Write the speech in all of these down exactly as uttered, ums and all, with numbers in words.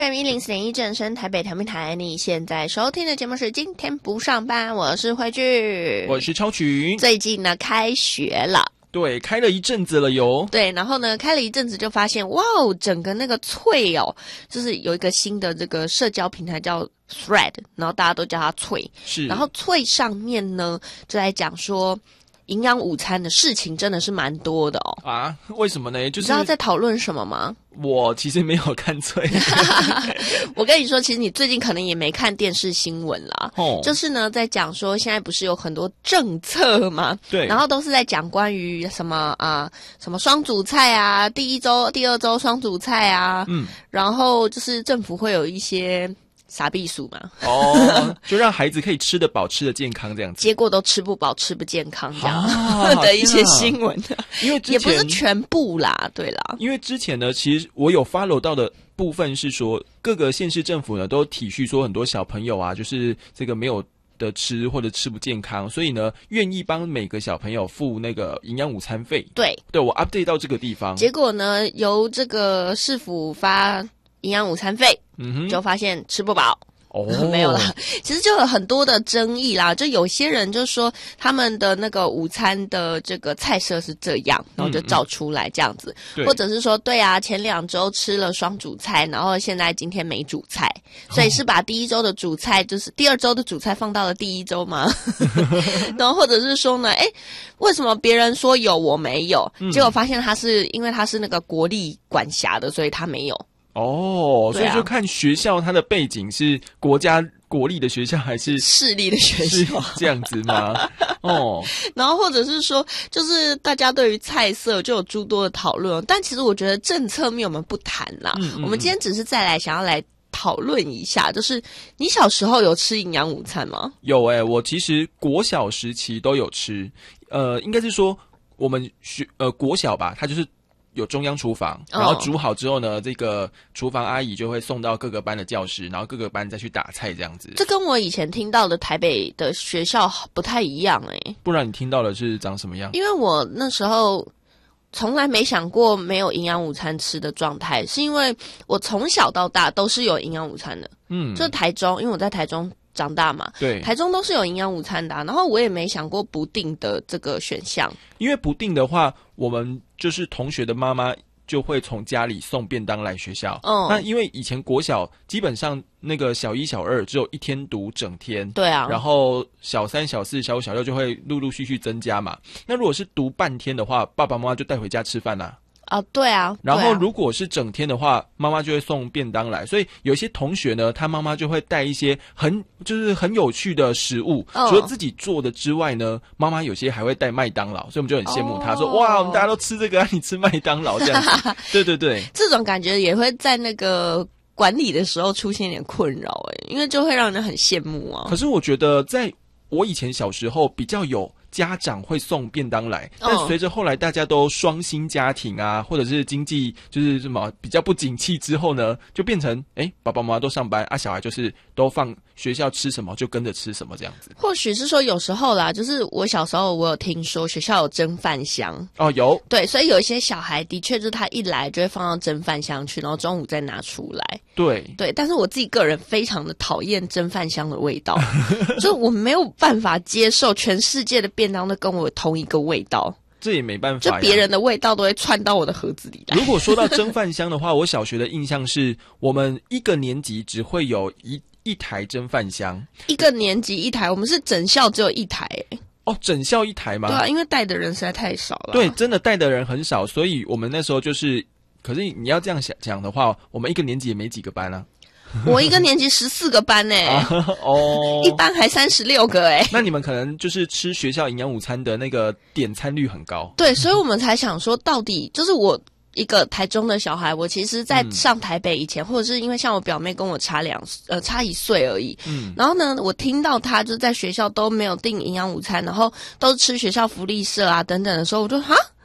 二一零四点一正声台北调频台，你现在收听的节目是今天不上班，我是慧聚， 我是超群。 最近呢开学了， 对，开了一阵子了哟。 对，然后呢开了一阵子就发现，哇哦，整个那个脆哦，就是有一个新的这个社交平台叫 Thread， 然后大家都叫它脆， 是， 然后脆上面呢就在讲说营养午餐的事情真的是蛮多的哦。 啊？为什么呢？就是你知道在讨论什么吗？ 我其实没有看脆。 我跟你说，其实你最近可能也没看电视新闻啦。哦，就是呢，在讲说现在不是有很多政策吗？ 对， 然后都是在讲关于什么啊、呃，什么双主菜啊，第一周、第二周双主菜啊，嗯，然后就是政府会有一些傻避暑嘛， 哦，就让孩子可以吃得饱、吃得健康这样子， 结果都吃不饱、吃不健康这样、啊、的一些新闻， 因为之前也不是全部啦，对啦， 因为之前呢，其实我有 follow 到的部分是说，各个县市政府呢都体恤说很多小朋友啊，就是这个没有得吃或者吃不健康，所以呢愿意帮每个小朋友付那个营养午餐费。对，对我 update 到这个地方， 结果呢由这个市府发营养午餐费，嗯哼，就发现吃不饱。哦，没有啦，其实就有很多的争议啦。就有些人就说他们的那个午餐的这个菜色是这样，然后就照出来这样子，嗯嗯，或者是说，对啊，前两周吃了双主菜，然后现在今天没主菜，所以是把第一周的主菜，就是第二周的主菜放到了第一周吗？然后或者是说呢，哎，为什么别人说有我没有，嗯，结果发现他是因为他是那个国立管辖的，所以他没有。 哦，所以就看学校它的背景是国家国立的学校还是市立的学校， 这样子吗？哦， 然后或者是说，就是大家对于菜色就有诸多的讨论，但其实我觉得政策面我们不谈啦，嗯嗯嗯，我们今天只是再来想要来讨论一下，就是你小时候有吃营养午餐吗？ 有诶、欸，我其实国小时期都有吃，呃，应该是说我们学呃国小吧，它就是有中央厨房，然后煮好之后呢，哦，这个厨房阿姨就会送到各个班的教室，然后各个班再去打菜这样子。 这跟我以前听到的台北的学校不太一样诶，欸。 不然你听到的是长什么样？ 因为我那时候从来没想过没有营养午餐吃的状态，是因为我从小到大都是有营养午餐的。嗯，就是台中，因为我在台中长大嘛， 对， 台中都是有营养午餐的，啊，然后我也没想过不定的这个选项， 因为不定的话，我们就是同学的妈妈就会从家里送便当来学校。嗯，那因为以前国小基本上那个小一、小二只有一天读整天， 对啊， 然后小三、小四、小五、小六就会陆陆续续增加嘛。那如果是读半天的话，爸爸妈妈就带回家吃饭啦，啊。 啊，对啊。 然后如果是整天的话，妈妈就会送便当来，所以有些同学呢，他妈妈就会带一些很就是很有趣的食物，哦，除了自己做的之外呢，妈妈有些还会带麦当劳，所以我们就很羡慕他，哦，说哇，我们大家都吃这个，啊，你吃麦当劳这样子。对对对， 这种感觉也会在那个管理的时候出现一点困扰诶，因为就会让人很羡慕啊。 可是我觉得在我以前小时候比较有家长会送便当来，但随着后来大家都双薪家庭啊，或者是经济就是什么比较不景气之后呢，就变成诶爸爸妈妈都上班啊，小孩就是都放学校吃什么就跟着吃什么这样子。 或许是说有时候啦，就是我小时候我有听说学校有蒸饭箱哦，有，对， 所以有一些小孩的确就是他一来就会放到蒸饭箱去，然后中午再拿出来。 对对，但是我自己个人非常的讨厌蒸饭箱的味道，就我没有办法接受全世界的便当都跟我同一个味道。 这也没办法呀， 就别人的味道都会窜到我的盒子里来。 如果说到蒸饭箱的话，我小学的印象是我们一个年级只会有一一台蒸饭箱， 一个年级一台，我们是整校只有一台欸。 哦，整校一台吗？ 对啊，因为带的人实在太少了。 对，真的带的人很少，所以我们那时候就是，可是你要这样想讲的话，我们一个年级也没几个班啊。 我一个年级十四个班诶，欸啊，哦，一班还三十六个诶，欸。 那你们可能就是吃学校营养午餐的那个点餐率很高。 对，所以我们才想说，到底就是我一个台中的小孩，我其实在上台北以前，嗯，或者是因为像我表妹跟我差两呃差一岁而已，嗯，然后呢，我听到她就在学校都没有订营养午餐，然后都是吃学校福利社啊等等的时候，我就哈。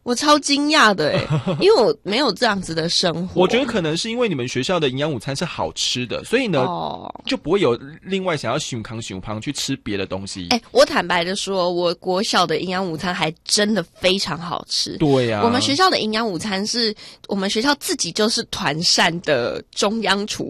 我超惊讶的诶因为我没有这样子的生活。 我觉得可能是因为你们学校的营养午餐是好吃的，所以呢、哦、就不会有另外想要熊康熊胖去吃别的东西。 哎、欸，我坦白的说，我国小的营养午餐还真的非常好吃。 对呀、啊， 我们学校的营养午餐是我们学校自己就是团膳的中央厨